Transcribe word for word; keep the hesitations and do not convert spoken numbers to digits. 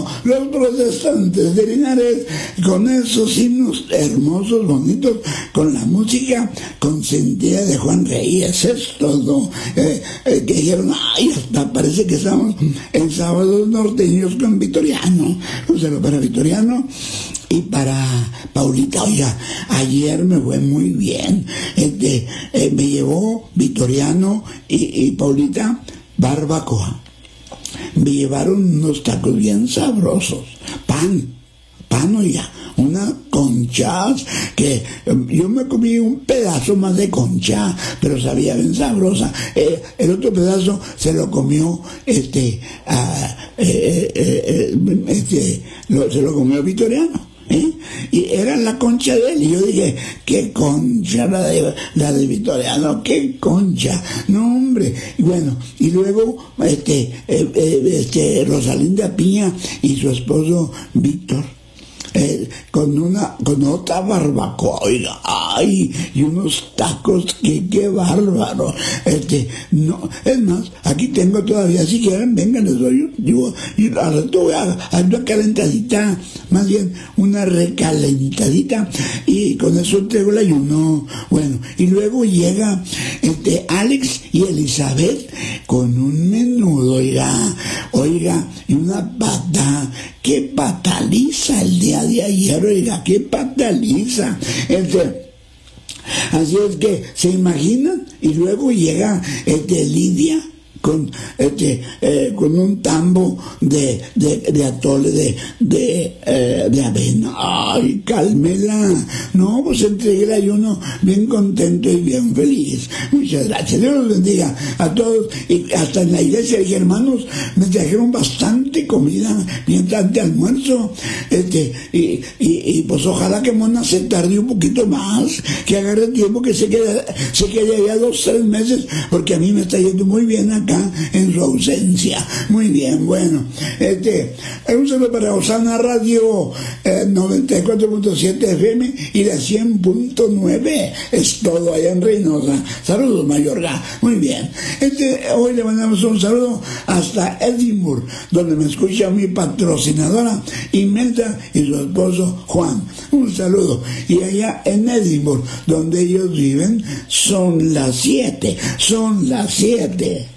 no, los protestantes de Linares, con esos himnos hermosos, bonitos, con la música consentida de Juan Reyes, es todo, eh, eh, que dijeron, ay, hasta parece que estamos en sábados norteños con Vitoriano. Un saludo para Vitoriano. Y para Paulita, oiga, ayer me fue muy bien. Este, eh, me llevó Vitoriano y, y Paulita barbacoa. Me llevaron unos tacos bien sabrosos. Pan, pan, oiga, unas conchas que eh, yo me comí un pedazo más de concha, pero sabía bien sabrosa. Eh, el otro pedazo se lo comió este, ah, eh, eh, eh, este lo, se lo comió Vitoriano. ¿Eh? Y era la concha de él, y yo dije, qué concha la de, la de Vitoriano, qué concha, no hombre. Y bueno, y luego este, eh, eh, este Rosalinda Piña y su esposo Víctor, Eh, con una, con otra barbacoa, oiga, ay, y unos tacos, que qué bárbaro. Este, no, es más, aquí tengo todavía, si quieren, vengan, les doy, yo, y al rato voy a hacer una calentadita, más bien, una recalentadita, y con eso entrego el ayuno. Bueno, y luego llega, este, Alex y Elizabeth, con un menudo, oiga, oiga, y una pata, qué pataliza el día de ayer, oiga, qué pataliza. Este, así es que, ¿se imaginan? Y luego llega este Lidia con este eh, con un tambo de, de, de atole de de, eh, de avena. Ay, Carmela, no, pues entregué el ayuno bien contento y bien feliz. Muchas gracias, Dios los bendiga a todos. Y hasta en la iglesia de hermanos me trajeron bastante comida, bastante almuerzo, este y, y, y pues ojalá que Mona se tarde un poquito más, que agarre tiempo, que se quede se quede allá dos tres meses, porque a mí me está yendo muy bien acá en su ausencia. Muy bien, bueno, este, un saludo para Osana Radio eh, noventa y cuatro punto siete F M y la cien punto nueve, es todo allá en Reynosa. Saludos, Mayorga. Muy bien, este, hoy le mandamos un saludo hasta Edimburgo, donde me escucha mi patrocinadora Imelda y su esposo Juan. Un saludo. Y allá en Edimburgo, donde ellos viven, son las siete, son las siete.